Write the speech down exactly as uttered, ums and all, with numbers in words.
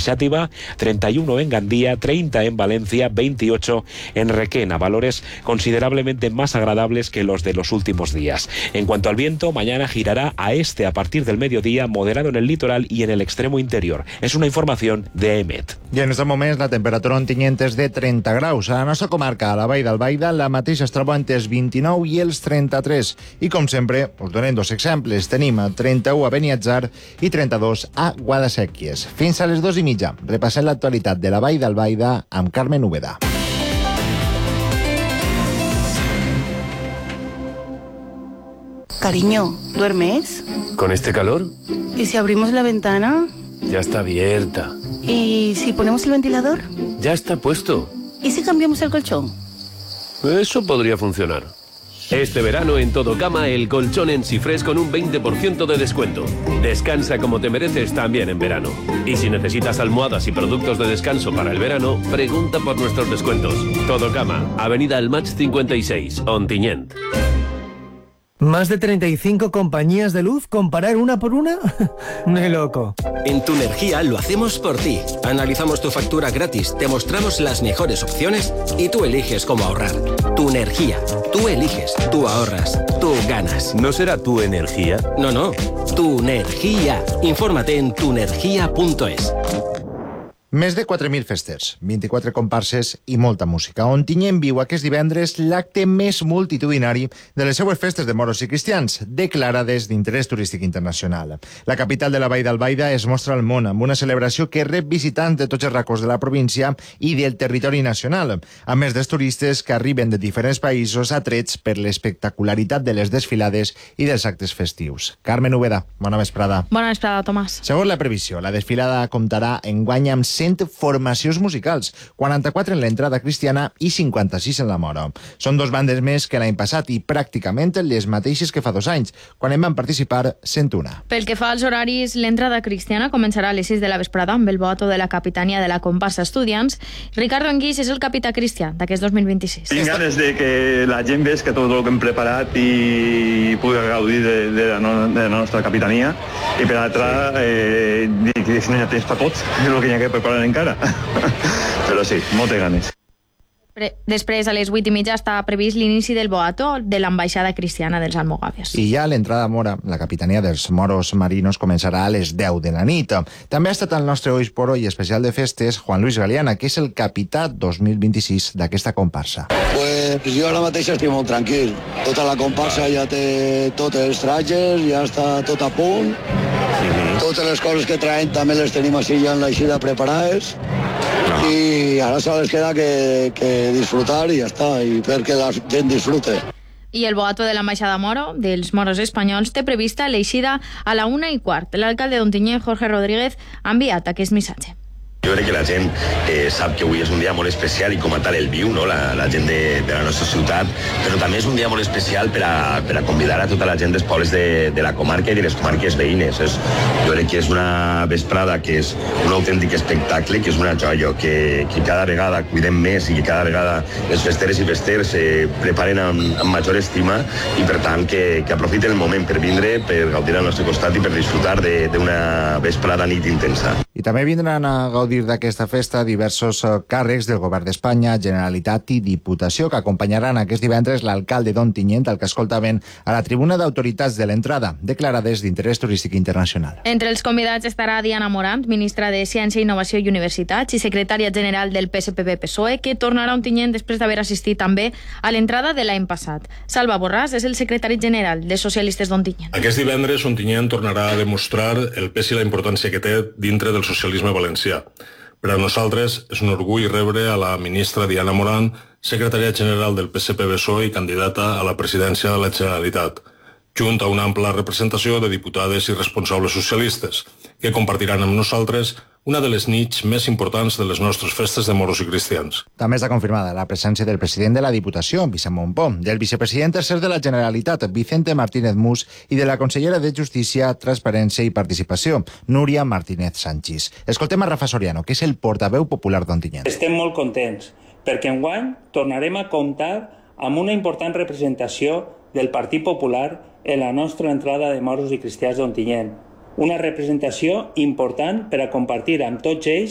Xàtiva, treinta y uno en Gandía, treinta en Valencia, veintiocho en Requena, valores considerablemente más agradables que los de los últimos días. En cuanto al viento, mañana girará a este a partir del mediodía, moderado en el litoral y en el extremo interior. Es una información de EMET. I en aquest moment la temperatura a Ontinyent és de trenta graus. A la nostra comarca, a la Vall d'Albaida, la mateixa es troba entre els vint-i-nou i els trenta-tres. I com sempre, us donem dos exemples. Tenim a trenta-u a Beniatjar i trenta-dos a Guadasséquies. Fins a les dues i mitja. Repassem l'actualitat de la Vall d'Albaida amb Carmen Úbeda. Cariño, ¿duermes? ¿Con este calor? ¿Y si abrimos la ventana? Ya está abierta. ¿Y si ponemos el ventilador? Ya está puesto. ¿Y si cambiamos el colchón? Eso podría funcionar. Este verano en Todo Cama, el colchón en Sifres con un veinte por ciento de descuento. Descansa como te mereces también en verano. Y si necesitas almohadas y productos de descanso para el verano, pregunta por nuestros descuentos. Todo Cama, Avenida El Match cincuenta y seis, Ontinyent. ¿Más de treinta y cinco compañías de luz? ¿Comparar una por una? ¡Ni loco! En Tu Energía lo hacemos por ti. Analizamos tu factura gratis, te mostramos las mejores opciones y tú eliges cómo ahorrar. Tu Energía. Tú eliges, tú ahorras, tú ganas. ¿No será Tu Energía? No, no. Tu Energía. Infórmate en tu energía punto es. Més de quatre mil festers, vint-i-quatre comparses i molta música. Ontinyent viu aquest divendres l'acte més multitudinari de les seues festes de moros i cristians, declarades d'interès turístic internacional. La capital de la Vall d'Albaida es mostra al món amb una celebració que rep visitants de tots els racons de la província i del territori nacional, a més dels turistes que arriben de diferents països atrets per l'espectacularitat de les desfilades i dels actes festius. Carmen Úbeda, bona vesprada. Bona vesprada, Tomàs. Segons la previsió, la desfilada comptarà enguany amb cent formacions musicals, quaranta-quatre en l'entrada cristiana i cinquanta-sis en la mora. Són dos bandes més que l'any passat i pràcticament les mateixes que fa dos anys, quan en van participar cent un. Pel que fa als horaris, l'entrada cristiana començarà a les sis de la vesprada amb el boato de la capitania de la comparsa Estudiants. Ricardo Enguix és el capità cristià d'aquest dos mil vint-i-sis. Tinc ganes de que la gent ves que tot el que hem preparat i pugui gaudir de, de, la, no, de la nostra capitania i per altra eh, que no hi ha temps per tots, és el que hi ha que preparar encara. Però sí, moltes ganes. Després, a les vuit i mitja, està previst l'inici del boato de l'ambaixada cristiana dels Almogaves. I ja l'entrada mora, la capitania dels moros marinos, començarà a les deu de la nit. També ha estat el nostre Oix Poro i especial de festes Juan Luis Galeana, que és el capità dos mil vint-i-sis d'aquesta comparsa. Pues jo ara mateix estic molt tranquil. Tota la comparsa ja té tots els trajes, ja està tot a punt. Totes les coses que traen també les tenim així ja en l'aixida preparades. I ara sols queda que, que disfrutar i ja està, i perquè la gent disfrute. I el boato de l'ambaixada moro, dels moros espanyols, té prevista l'eixida a la una i quart. L'alcalde d'Ontinyent, Jorge Rodríguez, ha enviat aquest missatge. Jo crec que la gent eh, sap que avui és un dia molt especial i com a tal el viu, no? la, la gent de, de la nostra ciutat, però també és un dia molt especial per a, per a convidar a tota la gent dels pobles de, de la comarca i de les comarques veïnes. És, jo crec que és una vesprada que és un autèntic espectacle, que és una joia, que, que cada vegada cuidem més i que cada vegada els festeres i festers se eh, preparen amb, amb major estima i per tant que, que aprofiten el moment per vindre, per gaudir al nostre costat i per disfrutar d'una vesprada nit intensa. I també vindran a gaudir d'aquesta festa diversos càrrecs del govern d'Espanya, Generalitat i Diputació, que acompanyaran aquest divendres l'alcalde d'Ontinyent, el que escoltaven a la tribuna d'autoritats de l'entrada, declarades d'interès turístic internacional. Entre els convidats estarà Diana Morant, ministra de Ciència, Innovació i Universitats i secretària general del P S P B P S O E, que tornarà a Ontinyent després d'haver assistit també a l'entrada de l'any passat. Salva Borràs és el secretari general de Socialistes d'Ontinyent. Aquest divendres Ontinyent tornarà a demostrar el pes i la importància que té dintre del socialisme valencià. Per a nosaltres és un orgull rebre a la ministra Diana Morant, secretària general del P S P B S O E i candidata a la presidència de la Generalitat, junt a una ampla representació de diputades i responsables socialistes, que compartiran amb nosaltres una de les nits més importants de les nostres festes de moros i cristians. També està confirmada la presència del president de la Diputació, Vicent Montpó, del vicepresident tercer de la Generalitat, Vicente Martínez Mus, i de la consellera de Justícia, Transparència i Participació, Núria Martínez Sanchis. Escoltem a Rafa Soriano, que és el portaveu popular d'Ontinyent. Estem molt contents, perquè enguany tornarem a comptar amb una important representació del Partit Popular en la nostra entrada de moros i cristians d'Ontinyent. Una representació important per a compartir amb tots ells